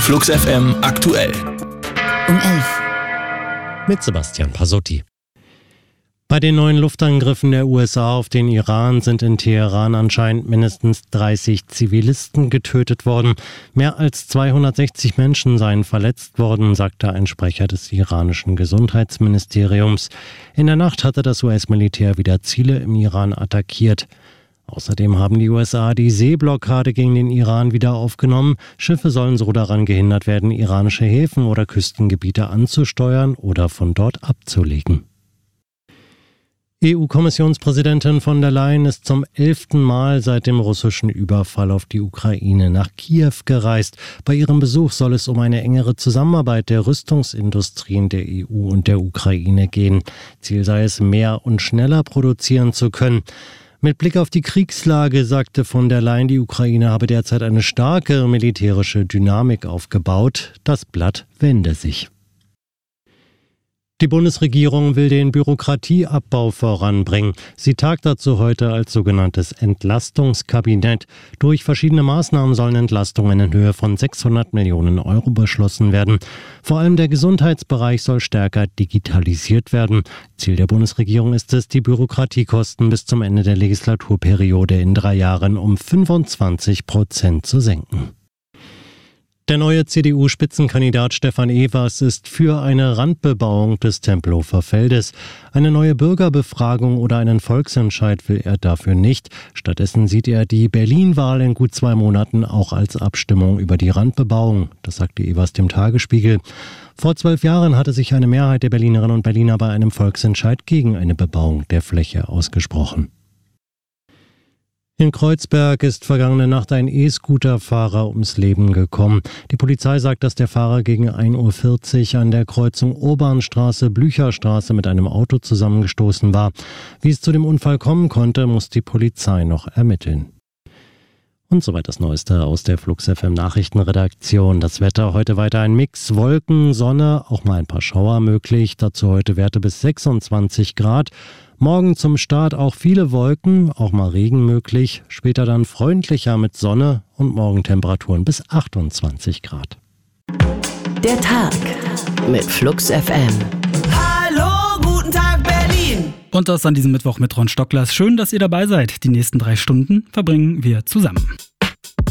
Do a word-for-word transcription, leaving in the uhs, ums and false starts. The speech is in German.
Flux F M aktuell. Um elf. Mit Sebastian Pasotti. Bei den neuen Luftangriffen der U S A auf den Iran sind in Teheran anscheinend mindestens dreißig Zivilisten getötet worden. Mehr als zweihundertsechzig Menschen seien verletzt worden, sagte ein Sprecher des iranischen Gesundheitsministeriums. In der Nacht hatte das U S-Militär wieder Ziele im Iran attackiert. Außerdem haben die U S A die Seeblockade gegen den Iran wieder aufgenommen. Schiffe sollen so daran gehindert werden, iranische Häfen oder Küstengebiete anzusteuern oder von dort abzulegen. E U-Kommissionspräsidentin von der Leyen ist zum elften Mal seit dem russischen Überfall auf die Ukraine nach Kiew gereist. Bei ihrem Besuch soll es um eine engere Zusammenarbeit der Rüstungsindustrien der E U und der Ukraine gehen. Ziel sei es, mehr und schneller produzieren zu können. Mit Blick auf die Kriegslage sagte von der Leyen, die Ukraine habe derzeit eine starke militärische Dynamik aufgebaut. Das Blatt wende sich. Die Bundesregierung will den Bürokratieabbau voranbringen. Sie tagt dazu heute als sogenanntes Entlastungskabinett. Durch verschiedene Maßnahmen sollen Entlastungen in Höhe von sechshundert Millionen Euro beschlossen werden. Vor allem der Gesundheitsbereich soll stärker digitalisiert werden. Ziel der Bundesregierung ist es, die Bürokratiekosten bis zum Ende der Legislaturperiode in drei Jahren um fünfundzwanzig Prozent zu senken. Der neue C D U-Spitzenkandidat Stefan Evers ist für eine Randbebauung des Tempelhofer Feldes. Eine neue Bürgerbefragung oder einen Volksentscheid will er dafür nicht. Stattdessen sieht er die Berlin-Wahl in gut zwei Monaten auch als Abstimmung über die Randbebauung. Das sagte Evers dem Tagesspiegel. Vor zwölf Jahren hatte sich eine Mehrheit der Berlinerinnen und Berliner bei einem Volksentscheid gegen eine Bebauung der Fläche ausgesprochen. In Kreuzberg ist vergangene Nacht ein E-Scooter-Fahrer ums Leben gekommen. Die Polizei sagt, dass der Fahrer gegen ein Uhr vierzig an der Kreuzung Urbanstraße-Blücherstraße mit einem Auto zusammengestoßen war. Wie es zu dem Unfall kommen konnte, muss die Polizei noch ermitteln. Und soweit das Neueste aus der Flux F M Nachrichtenredaktion. Das Wetter heute weiter ein Mix, Wolken, Sonne, auch mal ein paar Schauer möglich. Dazu heute Werte bis sechsundzwanzig Grad. Morgen zum Start auch viele Wolken, auch mal Regen möglich. Später dann freundlicher mit Sonne und Morgentemperaturen bis achtundzwanzig Grad. Der Tag mit Flux F M. Hallo, guten Tag Berlin! Und das an diesem Mittwoch mit Ron Stocklers. Schön, dass ihr dabei seid. Die nächsten drei Stunden verbringen wir zusammen.